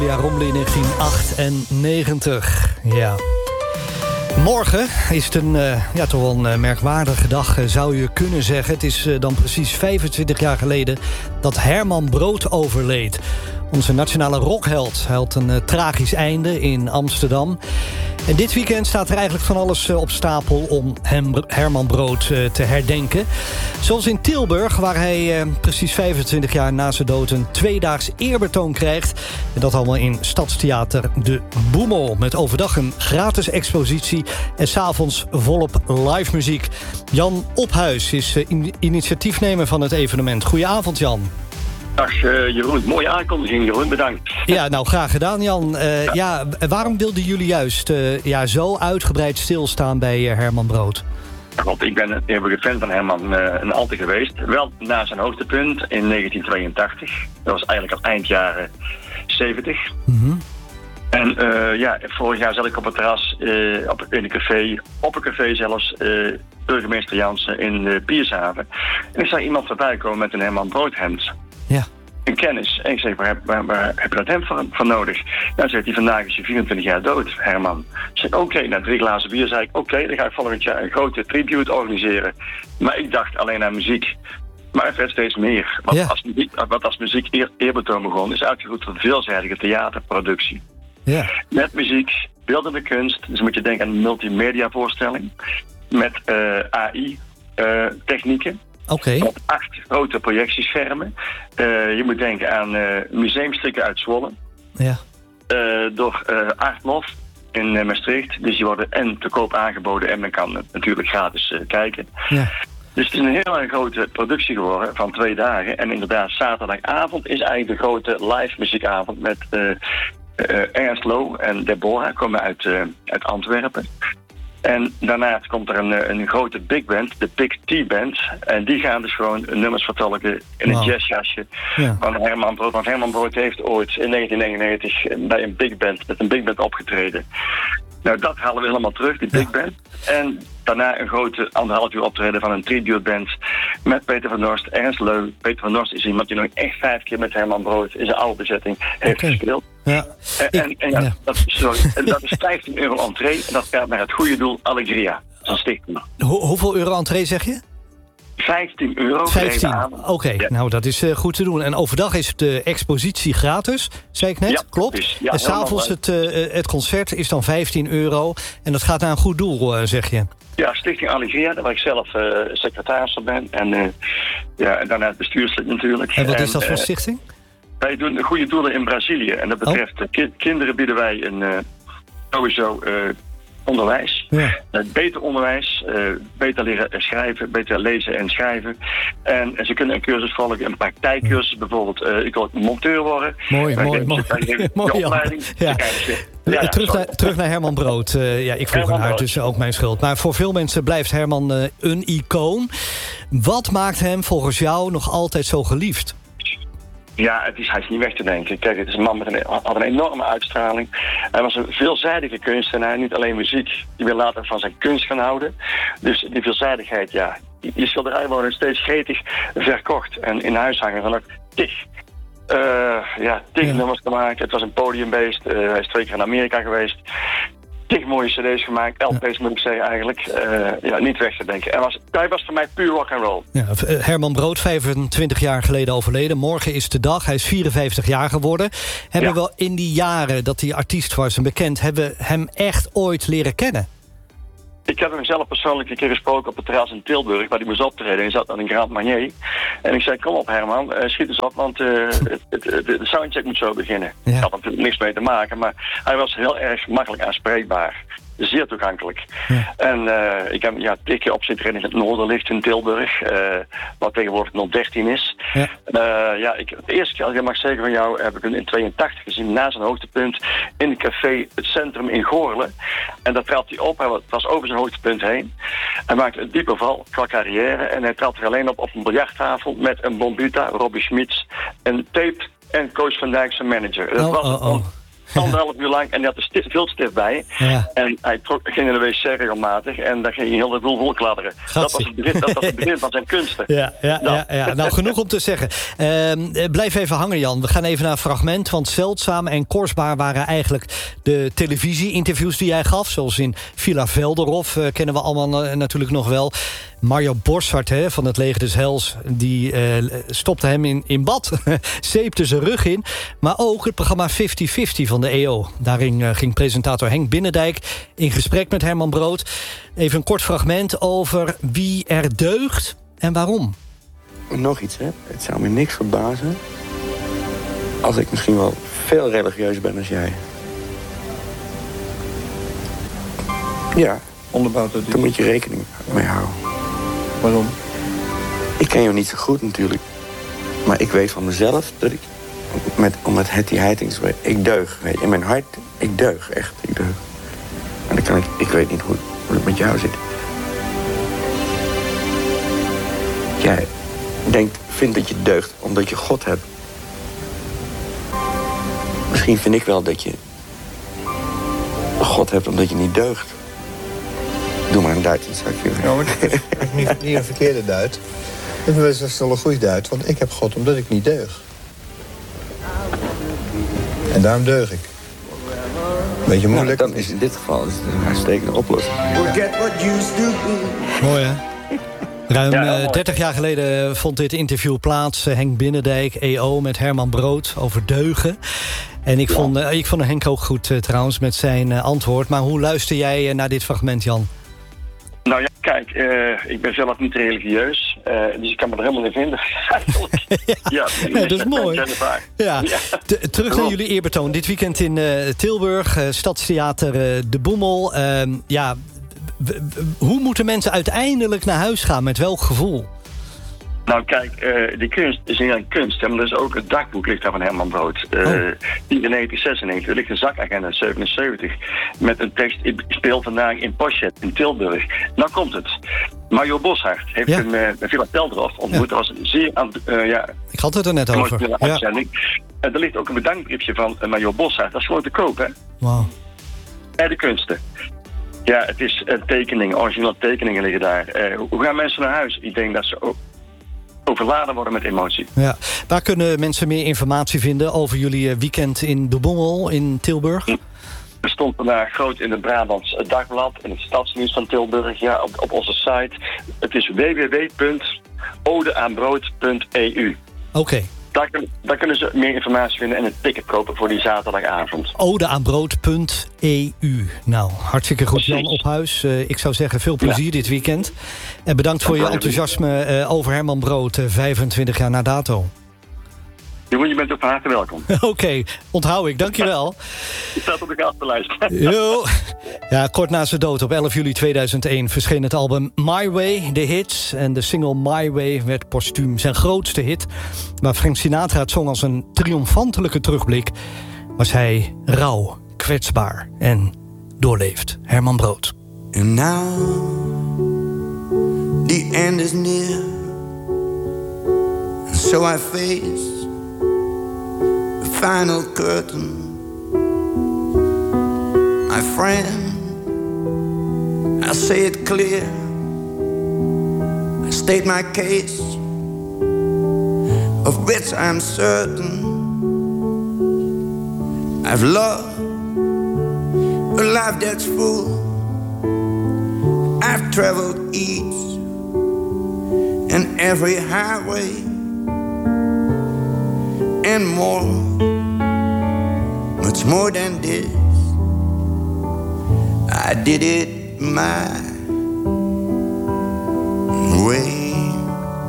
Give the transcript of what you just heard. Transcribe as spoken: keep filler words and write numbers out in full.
Ja, Romley in negentien achtennegentig. Ja. Morgen is het een, uh, ja, toch wel een uh, merkwaardige dag, uh, zou je kunnen zeggen. Het is uh, dan precies vijfentwintig jaar geleden dat Herman Brood overleed. Onze nationale rockheld. Hij had een uh, tragisch einde in Amsterdam. En dit weekend staat er eigenlijk van alles uh, op stapel om hem, Herman Brood uh, te herdenken. Zoals in Tilburg, waar hij uh, precies vijfentwintig jaar na zijn dood een tweedaags eerbetoon krijgt. En dat allemaal in Stadstheater De Boemel. Met overdag een gratis expositie en 's avonds volop live muziek. Jan Ophuis is uh, in, initiatiefnemer van het evenement. Goedenavond, Jan. Dag uh, Jeroen, mooie aankondiging Jeroen, bedankt. Ja, nou graag gedaan Jan. Uh, ja. ja, waarom wilden jullie juist uh, ja, zo uitgebreid stilstaan bij uh, Herman Brood? Want ik ben een eeuwige fan van Herman uh, een altijd geweest. Wel na zijn hoogtepunt in negentien tweeëntachtig. Dat was eigenlijk al eind jaren zeventig. Mm-hmm. En uh, ja, vorig jaar zat ik op het terras uh, op, in een café, op een café zelfs, uh, burgemeester Jansen in uh, Piershaven. En ik zag iemand voorbij komen met een Herman Brood hemd. Ja. Een kennis. En ik zeg, waar, waar, waar heb je dat hemd voor, voor nodig? Nou, zegt hij, vandaag is hij vierentwintig jaar dood, Herman. Ik zeg, oké, okay, na drie glazen bier zei ik, oké, okay, dan ga ik volgend jaar een grote tribute organiseren. Maar ik dacht alleen aan muziek. Maar er werd steeds meer. Wat, ja. als, muziek, wat als muziek eer, eerbetoon begon, is uitgevoerd voor veelzijdige theaterproductie. Ja. Met muziek, beeldende kunst, dus moet je denken aan een multimedia voorstelling. Met uh, A I-technieken. Uh, Oké. Okay. Met acht grote projectieschermen. Uh, je moet denken aan uh, museumstukken uit Zwolle. Ja. Uh, door uh, Aardlof in uh, Maastricht. Dus die worden en te koop aangeboden en men kan natuurlijk gratis uh, kijken. Ja. Dus het is een heel erg grote productie geworden van twee dagen. En inderdaad, zaterdagavond is eigenlijk de grote live muziekavond met uh, uh, Ernst Lo en Deborah, komen uit, uh, uit Antwerpen. En daarna komt er een, een grote big band, de Big T-band. En die gaan dus gewoon nummers vertolken in een wow. jazzjasje ja. van Herman Brood. Want Herman Brood heeft ooit in negentien negenennegentig bij een big band, met een big band opgetreden. Nou, dat halen we helemaal terug, die big ja. band. En daarna een grote anderhalf uur optreden van een tributeband met Peter van Norst, Ernst Leu. Peter van Norst is iemand die nog echt vijf keer met Herman Brood in zijn oude bezetting heeft okay. gespeeld. Ja. En, en, en, ja, ja. Dat, sorry, en dat is vijftien euro entree en dat gaat naar het goede doel Allegria. Dat is een stichting. Ho- hoeveel euro entree zeg je? vijftien euro. vijftien, oké. Okay. Ja. Nou, dat is uh, goed te doen. En overdag is de expositie gratis, zei ik net, ja, klopt. Dus, ja, en s'avonds het, uh, het concert is dan vijftien euro. En dat gaat naar een goed doel, uh, zeg je. Ja, Stichting Allegria, waar ik zelf uh, secretaris van ben. En, uh, ja, en daarna het bestuurslid natuurlijk. En wat is dat en, voor uh, stichting? Wij doen goede doelen in Brazilië. En dat betreft oh. ki- kinderen bieden wij een uh, sowieso... Uh, onderwijs. Ja. Uh, beter onderwijs, uh, beter leren schrijven, beter lezen en schrijven. En, en ze kunnen een cursus volgen, een praktijkcursus bijvoorbeeld. Uh, ik wil monteur worden. Mooi, uh, mooi, mooi. mooi opleiding. Ja. Ja, ja, terug, naar, terug naar Herman Brood. Uh, ja, ik vroeg Herman uit, dus ook mijn schuld. Maar voor veel mensen blijft Herman uh, een icoon. Wat maakt hem volgens jou nog altijd zo geliefd? Ja, het is, hij is niet weg te denken. Kijk, het is een man met een, had een enorme uitstraling. Hij was een veelzijdige kunstenaar, niet alleen muziek. Die wil later van zijn kunst gaan houden. Dus die veelzijdigheid, ja. Die schilderij worden steeds gretig verkocht. En in huis hangen van ook tig. Uh, ja, tig ja. nummers gemaakt. Het was een podiumbeest. Uh, hij is twee keer in Amerika geweest. Tig mooie cd's gemaakt, L P's moet ik zeggen eigenlijk. Uh, ja, niet weg te denken. En was, hij was voor mij puur rock and roll. Ja, Herman Brood, vijfentwintig jaar geleden overleden. Morgen is de dag, hij is vierenvijftig jaar geworden. Hebben ja. we wel in die jaren dat hij artiest was en bekend... hebben we hem echt ooit leren kennen? Ik heb hem zelf persoonlijk een keer gesproken op het terras in Tilburg... waar hij moest optreden. Hij zat aan een Grand Marnier. En ik zei, kom op Herman, uh, schiet eens op... want uh, het, het, het, de soundcheck moet zo beginnen. Ja. Ik had natuurlijk niks mee te maken... maar hij was heel erg makkelijk aanspreekbaar. Zeer toegankelijk. Ja. En uh, ik heb ja, een keer op zitten in het Noorderlicht in Tilburg... Uh, wat tegenwoordig nog dertien is. Ja. Uh, ja, ik, de eerste keer, als ik mag zeggen van jou... heb ik hem in tweeëntachtig gezien, na zijn hoogtepunt... in een café Het Centrum in Goorlen. En daar trad hij op, hij was over zijn hoogtepunt heen. Hij maakte een diepe val qua carrière... en hij trad er alleen op op een biljarttafel... met een Bombuta, Robbie Schmitz, een tape... en Koos van Dijk zijn manager. Dat oh, was oh, oh. Anderhalf uur lang. En die had er stif, veel stift bij. Ja. En hij trok, ging in de wc regelmatig. En daar ging hij heel de boel volkladderen. Dat was het begin, dat was het begin van zijn kunsten. Ja, ja, nou. Ja, ja. nou, genoeg om te zeggen. Uh, blijf even hangen, Jan. We gaan even naar een fragment. Want zeldzaam en kostbaar waren eigenlijk de televisie-interviews die jij gaf. Zoals in Villa Velderhof, uh, kennen we allemaal uh, natuurlijk nog wel. Mario Boszhard hè, van het Leger des Heils, die uh, stopte hem in, in bad. Zeepte zijn rug in. Maar ook het programma vijftig vijftig van de E O. Daarin uh, ging presentator Henk Binnendijk in gesprek met Herman Brood. Even een kort fragment over wie er deugt en waarom. Nog iets, hè. Het zou me niks verbazen als ik misschien wel veel religieuzer ben als jij. Ja, onderbouwd dat. Daar moet je rekening mee houden. Waarom? Ik ken jou niet zo goed natuurlijk. Maar ik weet van mezelf dat ik, met, omdat het die heitings, ik deug. Weet je. In mijn hart, ik deug, echt, ik deug. En dan kan ik, ik weet niet hoe, hoe het met jou zit. Jij denkt, vindt dat je deugt omdat je God hebt. Misschien vind ik wel dat je God hebt omdat je niet deugt. Doe maar een Duits, dat zou ik je nou, maar het is niet, niet een verkeerde Duit. Het is wel een goede Duit, want ik heb God omdat ik niet deug. En daarom deug ik. Beetje moeilijk. Nou, dan is in dit geval is het een uitstekende oplossing. Mooi, hè? Ruim ja, uh, dertig jaar geleden vond dit interview plaats. Uh, Henk Binnendijk, E O, met Herman Brood over deugen. En ik, ja. vond, uh, ik vond Henk ook goed uh, trouwens met zijn uh, antwoord. Maar hoe luister jij uh, naar dit fragment, Jan? Nou ja, kijk, uh, ik ben zelf niet religieus. Uh, dus ik kan me er helemaal in vinden. ja, ja, ja, dat is mooi. Ja. Ja. De, terug naar jullie eerbetoon. Dit weekend in uh, Tilburg, uh, Stadstheater uh, De Boemel. Uh, ja, w- w- hoe moeten mensen uiteindelijk naar huis gaan? Met welk gevoel? Nou kijk, uh, die kunst is niet alleen kunst. Hè, maar er is ook het dagboek ligt daar van Herman Brood. Uh, oh. In negentien zesennegentig, er ligt een zakagenda zevenenzeventig. Met een tekst, ik speel vandaag in Poschet in Tilburg. Nou komt het. Mario Boszhard heeft ja. hem uh, Villa Velderhof ontmoet. Ja. Dat was een zeer... Uh, ja, ik had het er net over. Ja. Uh, er ligt ook een bedankbriefje van uh, Mario Boszhard. Dat is gewoon te koop, hè? Wauw. Bij de kunsten. Ja, het is uh, tekeningen, originele tekeningen liggen daar. Uh, hoe gaan mensen naar huis? Ik denk dat ze ook overladen worden met emotie. Ja. Waar kunnen mensen meer informatie vinden over jullie weekend in De Boemel in Tilburg? Er stond vandaag groot in het Brabants Dagblad, in het Stadsnieuws van Tilburg, ja, op, op onze site. Het is w w w punt odeaanbrood punt e u. Oké. Okay. Daar, daar kunnen ze meer informatie vinden en een ticket kopen voor die zaterdagavond. odeaanbrood punt e u. Nou, hartstikke goed, Jan Ophuis. Uh, ik zou zeggen, veel plezier ja. dit weekend. En bedankt voor je enthousiasme uh, over Herman Brood, uh, vijfentwintig jaar na dato. Jeroen, je bent ook van harte welkom. Oké, okay, onthoud ik. Dankjewel. Je staat op de gastenlijst. Jo. Ja, kort na zijn dood op elf juli tweeduizend één verscheen het album My Way, de hits. En de single My Way werd postuum zijn grootste hit. Maar Frank Sinatra het zong als een triomfantelijke terugblik. Was hij rauw, kwetsbaar en doorleefd. Herman Brood. And now the end is near. And so I face final curtain. My friend, I say it clear. I state my case, of which I'm certain. I've loved a life that's full. I've traveled each and every highway and more, much more than this. I did it my